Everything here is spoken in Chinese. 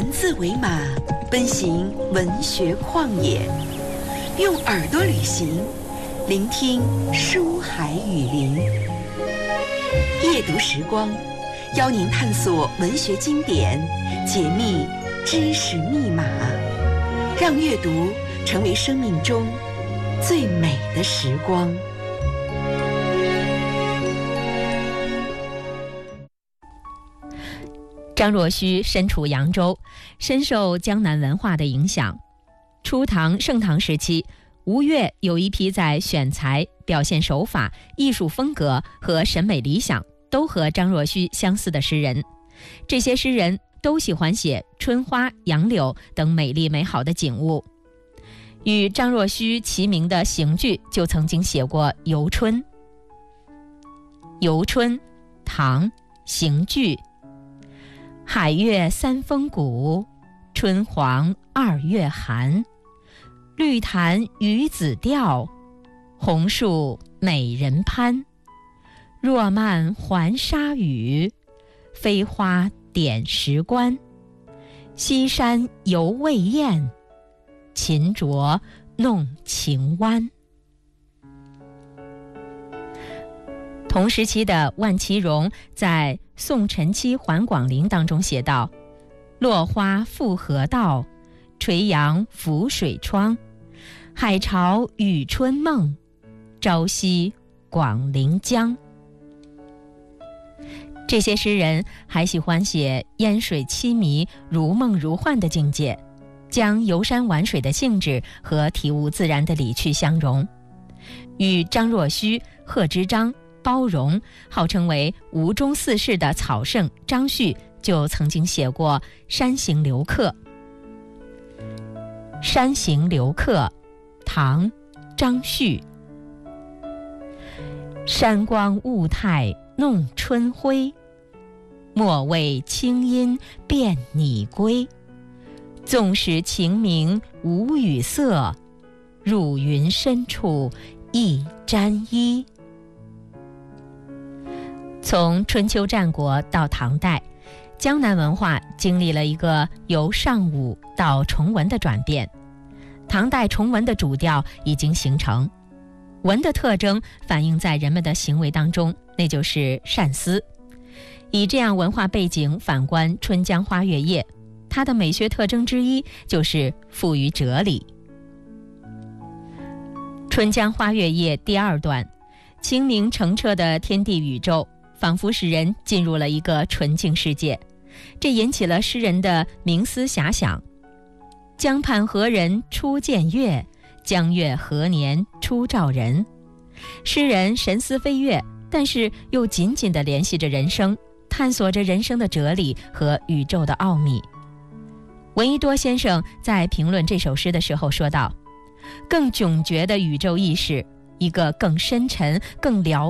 文字为马，奔行文学旷野，用耳朵旅行，聆听书海雨林。夜读时光，邀您探索文学经典，解密知识密码，让阅读成为生命中最美的时光。 张若虚身处扬州，深受江南文化的影响。初唐、盛唐时期，吴越有一批在选材、表现手法、艺术风格和审美理想都和张若虚相似的诗人。这些诗人都喜欢写春花、杨柳等美丽美好的景物。与张若虚齐名的邢具就曾经写过《游春》。《游春》，唐，邢具。海月三峰谷，春黄二月寒。绿潭鱼子钓，红树美人攀。若漫还沙雨，飞花点石关。西山犹未雁，秦浊弄晴湾。同时期的万其荣在《送陈妻还广陵》当中写道：落花复河道，垂杨浮水窗。海潮与春梦，朝夕广陵江。这些诗人还喜欢写烟水凄迷、如梦如幻的境界，将游山玩水的兴致和体悟自然的理趣相融。与张若虚、贺知章、包容号称为吴中四士的草圣张旭就曾经写过《山行留客》。《山行留客》，唐，张旭。山光雾态弄春晖，莫为清音辨拟归。纵使晴明无雨色，入云深处一沾衣。从春秋战国到唐代，江南文化经历了一个由尚武到崇文的转变。唐代崇文的主调已经形成，文的特征反映在人们的行为当中，那就是善思。以这样文化背景反观《春江花月夜》，它的美学特征之一就是富于哲理。《春江花月夜》第二段，清明澄澈的天地宇宙仿佛使人进入了一个纯净世界，这引起了诗人的冥思遐想。江畔何人初见月？江月何年初照人？诗人神思飞跃，但是又紧紧地联系着人生，探索着人生的哲理和宇宙的奥秘。闻一多先生在评论这首诗的时候说道：更迥绝的宇宙意识，一个更深沉、更辽